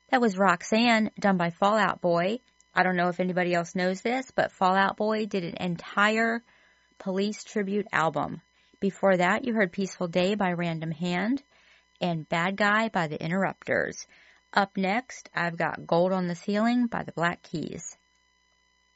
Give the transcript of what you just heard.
That was Roxanne, done by Fall Out Boy. I don't know if anybody else knows this, but Fall Out Boy did an entire Police tribute album. Before that, you heard Peaceful Day by Random Hand and Bad Guy by the Interrupters. Up next, I've got Gold on the Ceiling by the Black Keys.